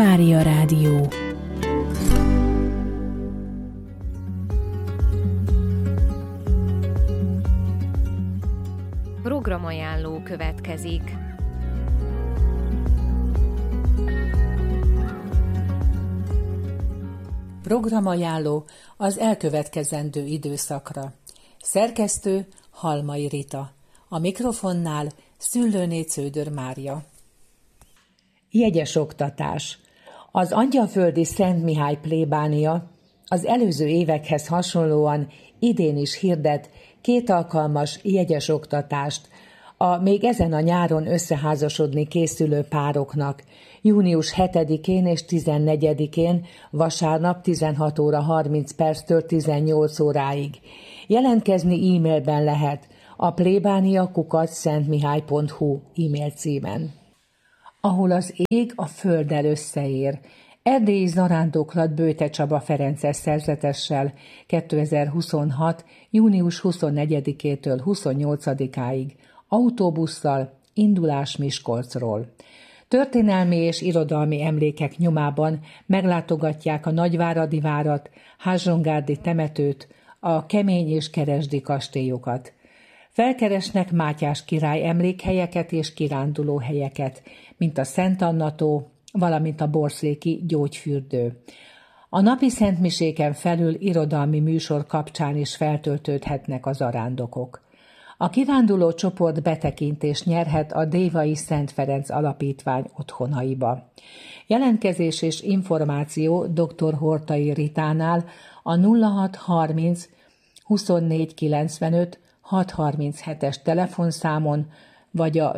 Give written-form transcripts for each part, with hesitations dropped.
Mária Rádió. Programajánló következik. Programajánló az elkövetkezendő időszakra. Szerkesztő Halmai Rita. A mikrofonnál Szüllőné Cződör Mária. Jegyes oktatás. Az Angyalföldi Szent Mihály plébánia az előző évekhez hasonlóan idén is hirdet 2 alkalmas jegyes oktatást a még ezen a nyáron összeházasodni készülő pároknak, június 7-én és 14-én vasárnap 16 óra 30 perctől 18 óráig. Jelentkezni e-mailben lehet a plébánia@szentmihály.hu e-mail címen. Ahol az ég a földdel összeér. Erdélyi zarándoklat Bőte Csaba ferences szerzetessel 2026. június 24-től 28-áig autóbusszal, indulás Miskolcról. Történelmi és irodalmi emlékek nyomában meglátogatják a Nagyváradi várat, Házsongárdi temetőt, a Kemény és Keresdi kastélyokat. Felkeresnek Mátyás király emlékhelyeket és kirándulóhelyeket, mint a Szent Anna-tó, valamint a Borszléki gyógyfürdő. A napi szentmiséken felül irodalmi műsor kapcsán is feltöltődhetnek a zarándokok. A kiránduló csoport betekintést nyerhet a Dévai Szent Ferenc Alapítvány otthonaiba. Jelentkezés és információ dr. Hortai Ritánál a 0630 24 95 637-es telefonszámon, vagy a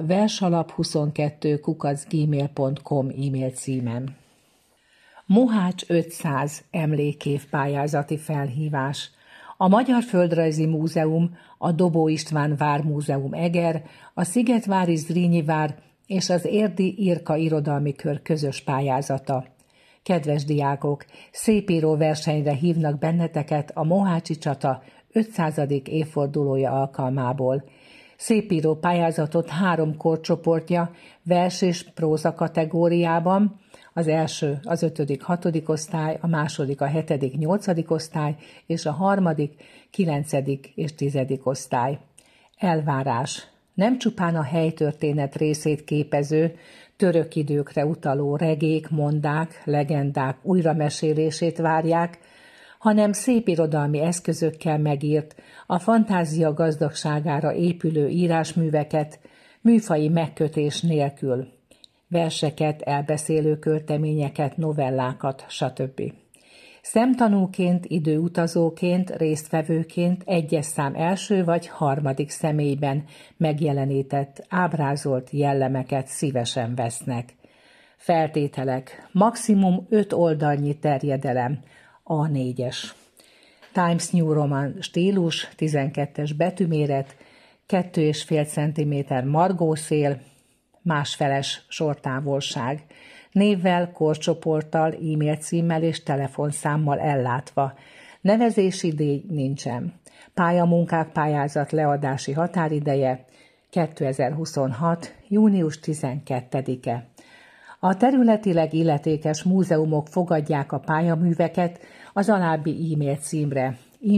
versalap22@gmail.com e-mail címen. Mohács 500 emlékév pályázati felhívás. A Magyar Földrajzi Múzeum, a Dobó István Vármúzeum Eger, a Szigetvári Zrínyi Vár és az Érdi Irka Irodalmi Kör közös pályázata. Kedves diákok, szépíró versenyre hívnak benneteket a Mohácsi csata 500. évfordulója alkalmából. Szépíró pályázatot 3 korcsoportja, vers és próza kategóriában, az első az 5.-6. osztály, a második a 7.-8. osztály, és a harmadik 9. és 10. osztály. Elvárás. Nem csupán a helytörténet részét képező, török időkre utaló regék, mondák, legendák újramesélését várják, hanem szépirodalmi eszközökkel megírt, a fantázia gazdagságára épülő írásműveket, műfaji megkötés nélkül, verseket, elbeszélő költeményeket, novellákat, stb. Szemtanúként, időutazóként, résztvevőként egyes szám első vagy harmadik személyben megjelenített, ábrázolt jellemeket szívesen vesznek. Feltételek: maximum 5 oldalnyi terjedelem, A4-es. Times New Roman stílus, 12-es betűméret, 2,5 cm margószél, másfeles sortávolság, névvel, korcsoporttal, e-mail címmel és telefonszámmal ellátva. Nevezési díj nincsen. Pályamunkák pályázat leadási határideje 2026. június 12-e. A területileg illetékes múzeumok fogadják a pályaműveket az alábbi e-mail címre: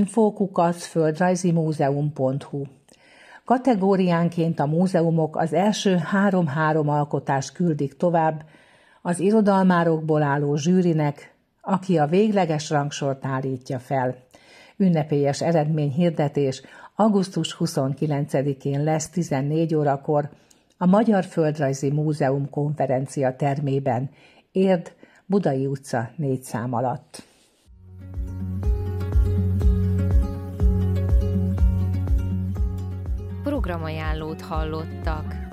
info@földrajzimuzeum.hu. Kategóriánként a múzeumok az első 3 alkotást küldik tovább az irodalmárokból álló zsűrinek, aki a végleges rangsort állítja fel. Ünnepélyes eredményhirdetés augusztus 29-én lesz 14 órakor a Magyar Földrajzi Múzeum konferencia termében, Érd, Budai utca 4 szám alatt. Programajánlót hallottak.